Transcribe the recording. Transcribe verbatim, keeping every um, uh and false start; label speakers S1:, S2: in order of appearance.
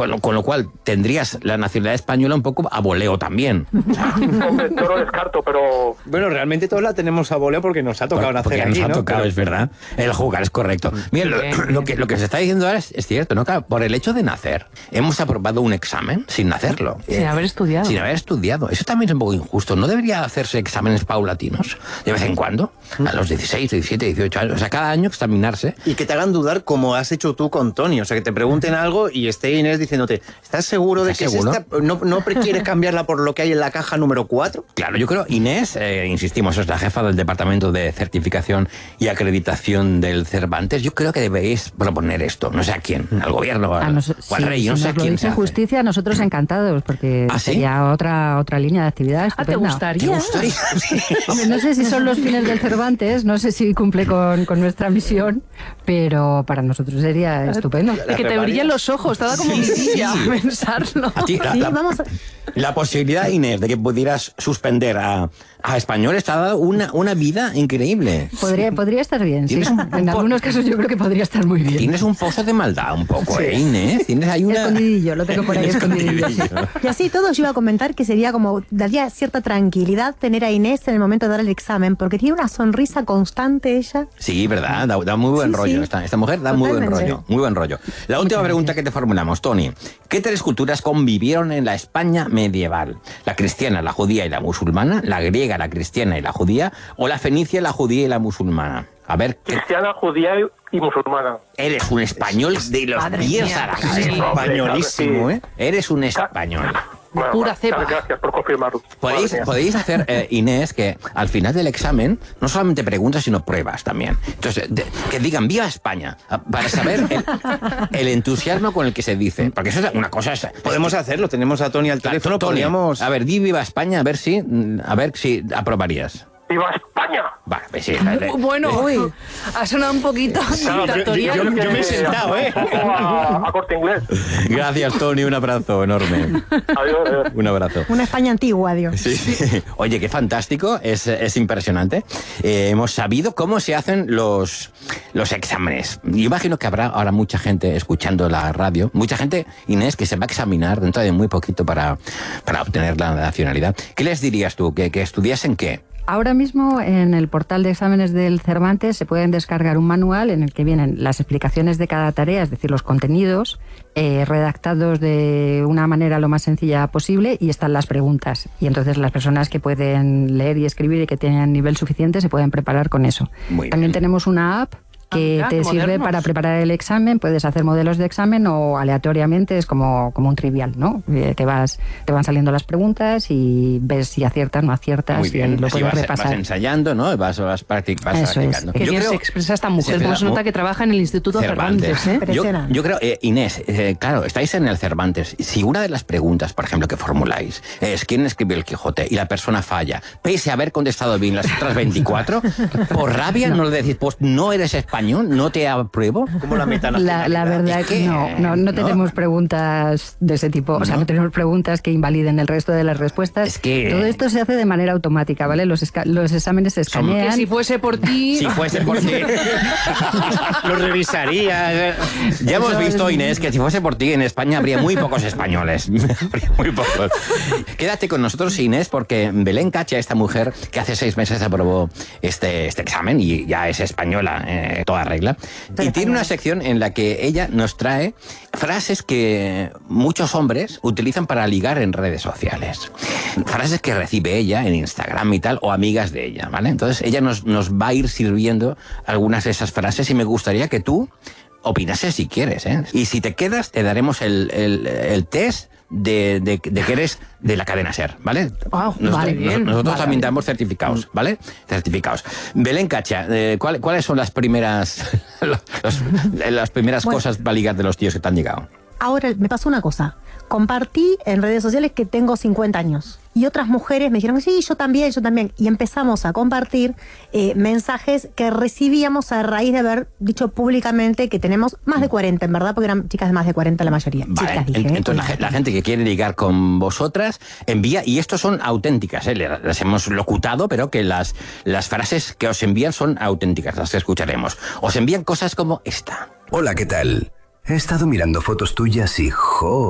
S1: con, con lo cual tendrías la nacionalidad española un poco a voleo también.
S2: Hombre, no lo descarto, pero...
S3: Bueno, realmente todos la tenemos a voleo porque nos ha tocado
S1: Por,
S3: nacer
S1: porque
S3: aquí,
S1: nos ha
S3: ¿no?
S1: tocado,
S3: Pero...
S1: es verdad. El jugar es correcto. Mira, lo, lo, que, lo que se está diciendo ahora es, es cierto, ¿no? Claro, por el hecho de nacer, hemos aprobado un examen sin nacerlo.
S4: Sin
S1: eh,
S4: haber estudiado.
S1: Sin haber estudiado. Eso también es un poco injusto. ¿No debería hacerse exámenes paulatinos de vez en cuando? A los dieciséis, diecisiete, dieciocho años. O sea, cada año examinarse.
S3: Y que te hagan dudar como has hecho tú con Tony. O sea, que te pregunten algo y esté Inés diciéndote, ¿estás seguro de que
S1: ¿Estás seguro?
S3: es esta? ¿No, no quieres cambiarla por lo que hay en la caja número cuatro?
S1: Claro, yo creo, Inés, eh, insistimos, es la jefa del Departamento de Certificación y Acreditación del Cervantes. Yo creo que debéis proponer esto. No sé a quién, al gobierno, al,
S5: nos,
S1: o al
S5: sí,
S1: rey,
S5: si
S1: no sé a
S5: nos lo
S1: quién
S5: dice
S1: se hace.
S5: Justicia, nosotros encantados, porque
S1: ¿Ah, sí?
S5: sería otra, otra línea de actividad
S4: Ah, ¿te
S5: estupenda.
S4: gustaría?
S1: ¿Te gustaría?
S5: Hombre, no sé si son los fines del Cervantes, no sé si cumple con, con nuestra misión, pero para nosotros sería estupendo.
S4: De que te brillen los ojos, te da como vidilla pensarlo.
S1: A ti, la,
S6: Sí,
S1: la-
S6: vamos a-
S1: la posibilidad, Inés, de que pudieras suspender a, a españoles te ha dado una, una vida increíble.
S5: Podría, podría estar bien, sí.
S1: Tienes un- un
S5: En
S1: po-
S5: algunos casos yo creo que podría estar muy bien.
S1: Tienes un pozo de maldad un poco, ¿eh, Inés? Tienes ahí una...
S5: Escondidillo, lo tengo por ahí escondidillo.
S6: Y así todo yo iba a comentar que sería como, daría cierta tranquilidad tener a Inés en el momento de dar el examen, porque tiene una sonrisa constante ella.
S1: Sí, verdad, da, da muy buen
S6: Sí,
S1: rollo.
S6: sí.
S1: Esta, esta mujer da muy buen
S6: Totalmente.
S1: rollo, muy buen rollo. La última pregunta que te formulamos, Tony. ¿Qué tres culturas convivieron en la España medieval? ¿La cristiana, la judía y la musulmana? ¿La griega, la cristiana y la judía? ¿O la fenicia, la judía y la musulmana? A ver, ¿qué-
S2: Cristiana, judía y musulmana.
S1: eres un español de los
S4: Madre
S1: pies
S4: mía,
S1: a la
S4: sí.
S1: cabeza.
S3: Españolísimo, ¿eh?
S1: Eres un español.
S2: Bueno,
S4: Pura
S2: bueno,
S4: cepa.
S2: Gracias por confirmarlo.
S1: Podéis,
S2: Madre mía.
S1: podéis hacer, eh, Inés, que al final del examen no solamente preguntas, sino pruebas también. Entonces, de- que digan ¡Viva España! a- Para saber el, el entusiasmo con el que se dice. Porque eso es una cosa... Es,
S3: Podemos hacerlo, tenemos a Tony al teléfono,
S1: Tony,
S3: podríamos...
S1: a ver, di Viva España, a ver si, mm, a ver si aprobarías.
S2: ¡Viva España!
S1: Vale, pues sí. la- la-
S4: Bueno, ha sonado un poquito dictatorial.
S3: yo- yo me he sentado, ¿eh?
S2: Un poco a, a corte inglés.
S1: Gracias, Tony, un abrazo enorme.
S2: Adiós, adiós.
S1: Un abrazo.
S6: Una España antigua, Dios.
S1: Sí, sí. Oye, qué fantástico, es, es impresionante. Eh, hemos sabido cómo se hacen los, los exámenes. Yo imagino que habrá ahora mucha gente escuchando la radio, mucha gente, Inés, que se va a examinar dentro de muy poquito para, para obtener la nacionalidad. ¿Qué les dirías tú? ¿Que, que estudiasen qué?
S5: Ahora mismo en el portal de exámenes del Cervantes se pueden descargar un manual en el que vienen las explicaciones de cada tarea, es decir, los contenidos, eh, redactados de una manera lo más sencilla posible, y están las preguntas. Y entonces las personas que pueden leer y escribir y que tienen nivel suficiente se pueden preparar con eso.
S1: Muy
S5: También
S1: bien.
S5: tenemos una app que
S4: Ah,
S5: te
S4: qué
S5: sirve
S4: modernos.
S5: para preparar el examen. Puedes hacer modelos de examen o aleatoriamente, es como, como un trivial, ¿no? Eh, que vas, te van saliendo las preguntas y ves si aciertas, no aciertas,
S1: Muy
S5: y
S1: bien.
S5: lo
S1: Así
S5: puedes
S1: vas,
S5: repasar.
S1: vas ensayando, ¿no? Vas, vas, practic- vas
S5: Eso es.
S1: practicando.
S4: Qué
S1: Yo
S4: bien
S1: creo-
S4: se expresa esta mujer,
S1: Sí,
S4: cómo se
S1: ¿verdad?
S4: nota que trabaja en el Instituto Cervantes, ¿eh?
S1: Yo,
S6: Impresionante.
S1: yo creo, eh, Inés, eh, claro, estáis en el Cervantes. Si una de las preguntas, por ejemplo, que formuláis es ¿quién escribió el Quijote? Y la persona falla, pese a haber contestado bien las otras veinticuatro, por rabia no, le decís, pues no eres español, no te apruebo.
S3: Como la
S5: La,
S3: metanacionalidad.
S5: la verdad
S1: Es
S5: que
S1: que,
S5: no, no, no
S1: ¿no?
S5: tenemos preguntas de ese tipo, o sea,
S1: ¿No?
S5: no tenemos preguntas que invaliden el resto de las respuestas.
S1: Es que-
S5: Todo esto se hace de manera automática, ¿vale? Los, esca- los exámenes se
S1: Son-
S5: escanean.
S4: Que si fuese por ti...
S1: Si fuese por ti.
S3: Lo revisaría.
S1: Ya hemos visto, Inés, que si fuese por ti en España habría muy pocos españoles. Habría muy pocos. Quédate con nosotros, Inés, porque Belén Cacha, esta mujer que hace seis meses aprobó este, este examen y ya es española, eh, toda regla, y tiene una sección en la que ella nos trae frases que muchos hombres utilizan para ligar en redes sociales. Frases que recibe ella en Instagram y tal, o amigas de ella, ¿vale? Entonces ella nos, nos va a ir sirviendo algunas de esas frases y me gustaría que tú opinases si quieres, ¿eh? Y si te quedas, te daremos el, el, el test de, de, de que eres de la cadena SER, ¿vale?
S4: Wow,
S1: nosotros
S4: vale, bien,
S1: nosotros
S4: vale,
S1: también
S4: vale.
S1: damos certificados, ¿vale? Certificados. Belén Cacha, eh, ¿cuál- ¿cuáles son las primeras los- las primeras
S6: Bueno.
S1: cosas para ligar de los tíos que te han llegado?
S6: Ahora me pasó una cosa. Compartí en redes sociales que tengo cincuenta años. Y otras mujeres me dijeron, sí, yo también, yo también. Y empezamos a compartir eh, mensajes que recibíamos a raíz de haber dicho públicamente que tenemos más de cuarenta, en verdad, porque eran chicas de más de cuarenta la mayoría.
S1: Vale,
S6: Chicas, dije,
S1: en-
S6: ¿eh?
S1: entonces la, ge- la gente que quiere ligar con vosotras envía, y estos son auténticas, ¿eh? Le- las hemos locutado, pero que las, las frases que os envían son auténticas, las que escucharemos. Os envían cosas como esta.
S7: Hola, ¿qué tal? He estado mirando fotos tuyas y ¡jo!